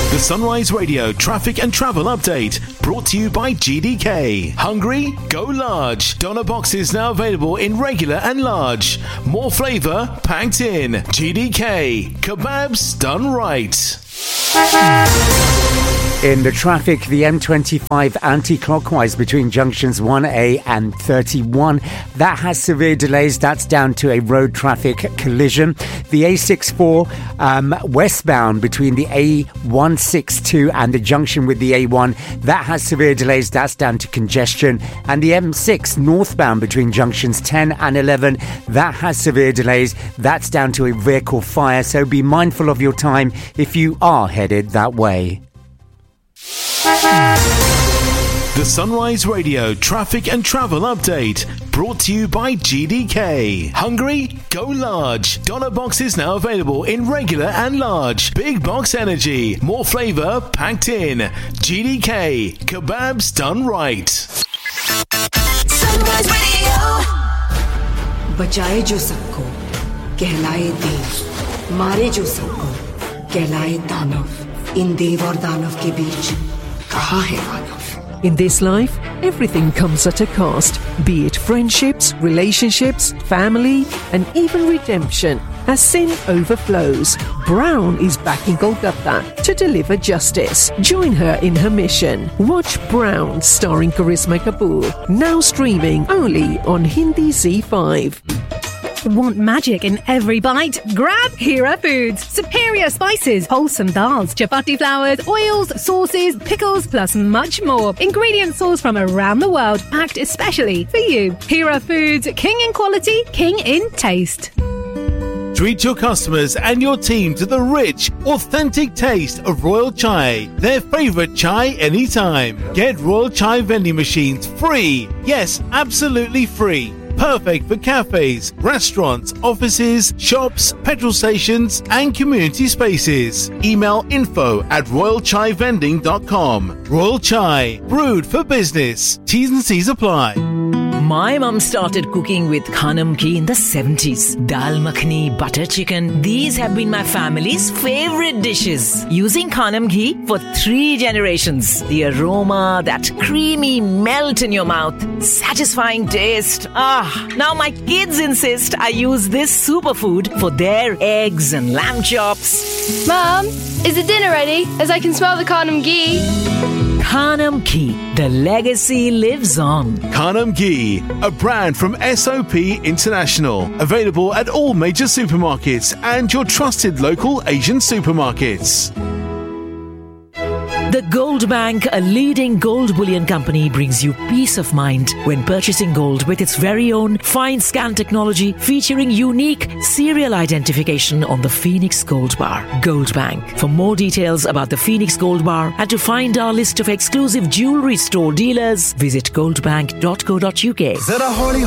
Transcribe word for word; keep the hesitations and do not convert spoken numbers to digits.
The Sunrise Radio traffic and travel update brought to you by G D K. Hungry? Go large. Doner boxes now available in regular and large. More flavour packed in. G D K. Kebabs done right. In the traffic, the M twenty-five anti-clockwise between junctions one A and thirty-one. That has severe delays. That's down to a road traffic collision. The A sixty-four um, westbound between the A one sixty-two and the junction with the A one. That has severe delays. That's down to congestion. And the M six northbound between junctions ten and eleven. That has severe delays. That's down to a vehicle fire. So be mindful of your time if you are headed that way. The Sunrise Radio traffic and travel update brought to you by G D K. Hungry? Go large. Doner boxes now available in regular and large. Big box energy. More flavour packed in. G D K. Kebabs done right. Sunrise Radio. बचाए जो सबको कहलाए देव, मारे जो सबको कहलाए दानव. इन देव और दानव के बीच कहाँ है मानव? In this life, everything comes at a cost, be it friendships, relationships, family, and even redemption. As sin overflows, Brown is back in Kolkata to deliver justice. Join her in her mission. Watch Brown, starring Karisma Kapoor, now streaming only on Hindi Z five. Want magic in every bite? Grab Hira Foods. Superior spices, wholesome dals, chapati flours, oils, sauces, pickles, plus much more. Ingredients sourced from around the world, packed especially for you. Hira Foods, king in quality, king in taste. Treat your customers and your team to the rich, authentic taste of Royal Chai, their favourite chai anytime. Get Royal Chai vending machines free. Yes, absolutely free. Perfect for cafes, restaurants, offices, shops, petrol stations and community spaces. Email info at royal chai vending dot com. Royal Chai, brewed for business. T's and C's apply. My mum started cooking with Khanam ghee in the seventies. Dal makhani, butter chicken, these have been my family's favourite dishes. Using Khanam ghee for three generations. The aroma, that creamy melt in your mouth, satisfying taste. Ah, now my kids insist I use this superfood for their eggs and lamb chops. Mum, is the dinner ready? As I can smell the Khanam ghee. Khanam ghee, the legacy lives on. Khanam ghee, a brand from S O P International. Available at all major supermarkets and your trusted local Asian supermarkets. The Gold Bank, a leading gold bullion company, brings you peace of mind when purchasing gold with its very own fine scan technology featuring unique serial identification on the Phoenix Gold Bar. Gold Bank. For more details about the Phoenix Gold Bar and to find our list of exclusive jewellery store dealers, visit gold bank dot co dot uk.